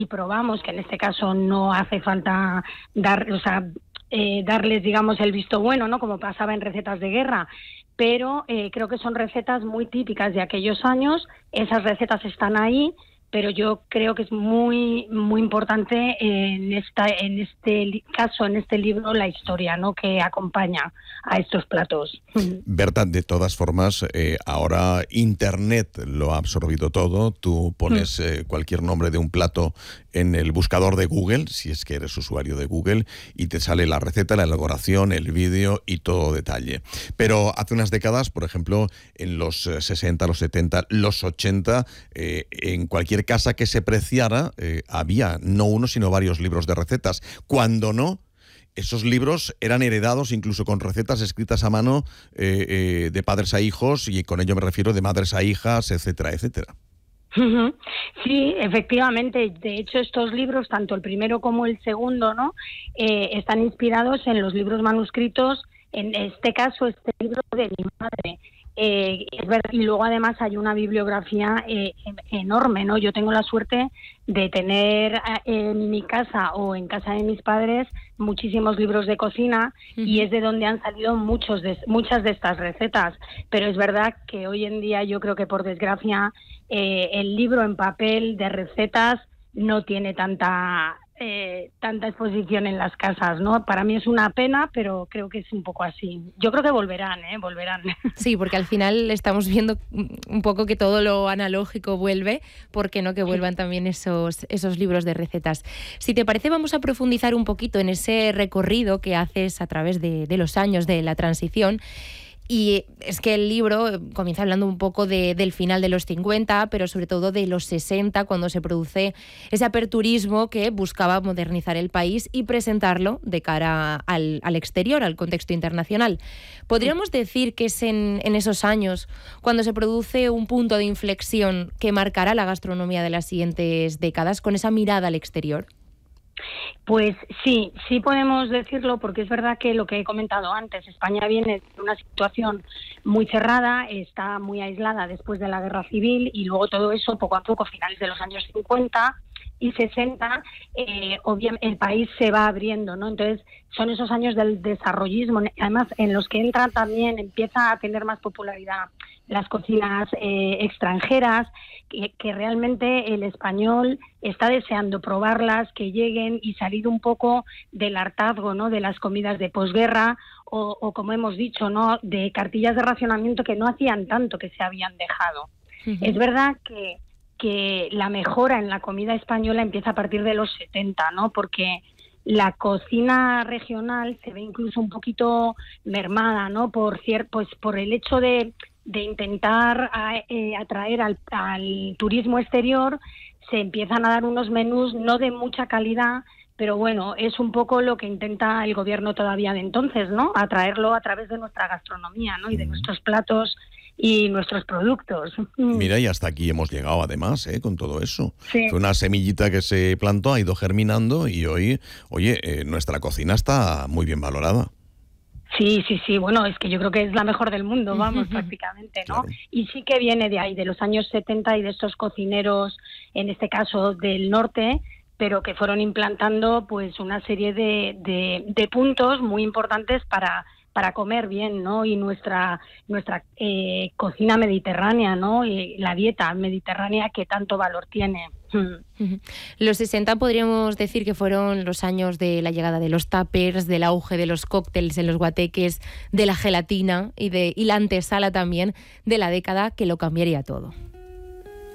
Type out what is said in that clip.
probamos, que en este caso no hace falta darles, digamos, el visto bueno, ¿no? Como pasaba en recetas de guerra, pero creo que son recetas muy típicas de aquellos años. Esas recetas están ahí, pero yo creo que es muy muy importante en este caso, en este libro, la historia, ¿no?, que acompaña a estos platos. Berta, de todas formas, ahora Internet lo ha absorbido todo. Tú pones cualquier nombre de un plato en el buscador de Google, si es que eres usuario de Google, y te sale la receta, la elaboración, el vídeo y todo detalle. Pero hace unas décadas, por ejemplo, en los 60, los 70, los 80, en cualquier casa que se preciara, había no uno, sino varios libros de recetas. Cuando no, esos libros eran heredados incluso con recetas escritas a mano de padres a hijos, y con ello me refiero de madres a hijas, etcétera, etcétera. Sí, efectivamente. De hecho, estos libros, tanto el primero como el segundo, ¿no?, están inspirados en los libros manuscritos, en este caso, este libro de mi madre. Es verdad, y luego además hay una bibliografía enorme, ¿no? Yo tengo la suerte de tener en mi casa o en casa de mis padres muchísimos libros de cocina, y es de donde han salido muchas de estas recetas. Pero es verdad que hoy en día yo creo que, por desgracia, el libro en papel de recetas no tiene tanta exposición en las casas, ¿no? Para mí es una pena, pero creo que es un poco así. Yo creo que volverán. Sí, porque al final estamos viendo un poco que todo lo analógico vuelve, ¿por qué no que vuelvan también esos libros de recetas? Si te parece, vamos a profundizar un poquito en ese recorrido que haces a través de los años de la transición. Y es que el libro comienza hablando un poco del final de los 50, pero sobre todo de los 60, cuando se produce ese aperturismo que buscaba modernizar el país y presentarlo de cara al exterior, al contexto internacional. ¿Podríamos decir que es en esos años cuando se produce un punto de inflexión que marcará la gastronomía de las siguientes décadas, con esa mirada al exterior? Pues sí podemos decirlo, porque es verdad que lo que he comentado antes, España viene de una situación muy cerrada, está muy aislada después de la Guerra Civil, y luego todo eso poco a poco, finales de los años 50 y 60, obviamente el país se va abriendo, ¿no? Entonces son esos años del desarrollismo, además en los que empieza a tener más popularidad las cocinas extranjeras, que realmente el español está deseando probarlas, que lleguen y salir un poco del hartazgo, ¿no?, de las comidas de posguerra o como hemos dicho, ¿no?, de cartillas de racionamiento que no hacían tanto, que se habían dejado. Es verdad que la mejora en la comida española empieza a partir de los 70, ¿no?, porque la cocina regional se ve incluso un poquito mermada, ¿no?, por el hecho de intentar atraer al turismo exterior. Se empiezan a dar unos menús no de mucha calidad, pero bueno, es un poco lo que intenta el gobierno todavía de entonces, ¿no?, atraerlo a través de nuestra gastronomía, ¿no?, y de nuestros platos y nuestros productos. Mira, y hasta aquí hemos llegado, además, con todo eso. Sí. Fue una semillita que se plantó, ha ido germinando, y hoy, nuestra cocina está muy bien valorada. Sí, bueno, es que yo creo que es la mejor del mundo, vamos, prácticamente, ¿no? Claro. Y sí que viene de ahí, de los años 70, y de estos cocineros, en este caso del norte, pero que fueron implantando pues una serie de puntos muy importantes para comer bien, ¿no? Y nuestra cocina mediterránea, ¿no?, y la dieta mediterránea que tanto valor tiene. Los 60 podríamos decir que fueron los años de la llegada de los tuppers, del auge de los cócteles en los guateques, de la gelatina y la antesala también de la década que lo cambiaría todo.